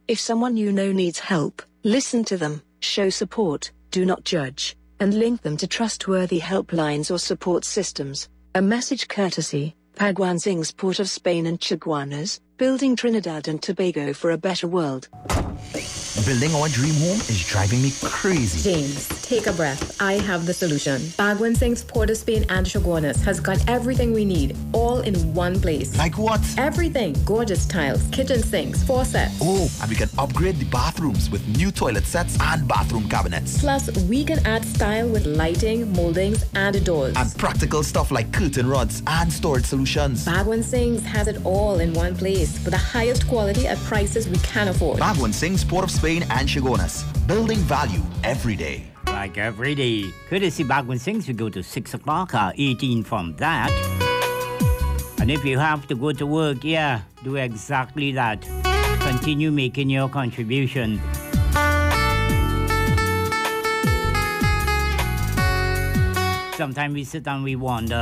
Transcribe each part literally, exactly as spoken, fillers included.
If someone you know needs help, listen to them, show support, do not judge, and link them to trustworthy helplines or support systems. A message courtesy, Bhagwan Singh's Port of Spain and Chaguanas, building Trinidad and Tobago for a better world. Building our dream home is driving me crazy. James, take a breath. I have the solution. Bhagwan Singh's Port of Spain and Chaguanas has got everything we need, all in one place. Like what? Everything. Gorgeous tiles, kitchen sinks, faucets. Oh, and we can upgrade the bathrooms with new toilet sets and bathroom cabinets. Plus, we can add style with lighting, moldings, and doors. And practical stuff like curtain rods and storage solutions. Bhagwan Singh's has it all in one place for the highest quality at prices we can afford. Bhagwan Singh's Port of Spain and Chaguanas, building value every day. Like every day. Courtesy Bhagwan Singh's, we go to six o'clock, uh, eighteen from that. And if you have to go to work, yeah, do exactly that. Continue making your contribution. Sometimes we sit and we wonder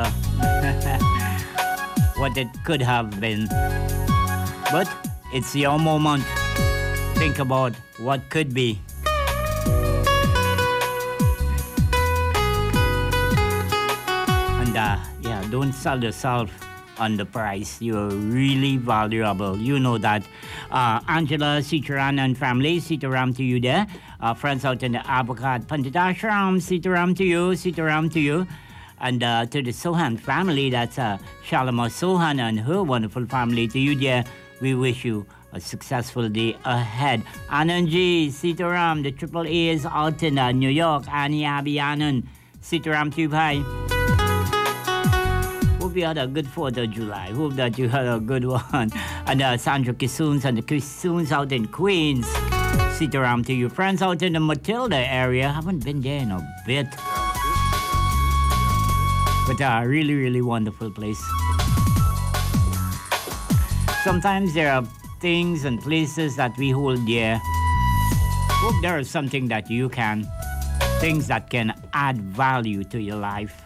what it could have been. But it's your moment. Think about what could be. And uh, yeah, don't sell yourself on the price. You're really valuable. You know that. Uh, Angela, Sitaram and family, Sitaram to you there. Uh, friends out in the Abokat Pandit Ashram, Sitaram to you, Sitaram to you. And uh, to the Sohan family, that's uh, Shalama Sohan and her wonderful family. To you there, we wish you a successful day ahead. Anand Sitaram, the triple A's out in uh, New York. Annie Abby Anand, Sitaram to you, bye. Hope you had a good fourth of July. Hope that you had a good one. And uh, Sandra Kissoons and the Kissoons out in Queens. Sitaram to you. Friends out in the Matilda area. Haven't been there in a bit. But a uh, really, really wonderful place. Sometimes there are things and places that we hold dear. Hope there is something that you can, things that can add value to your life.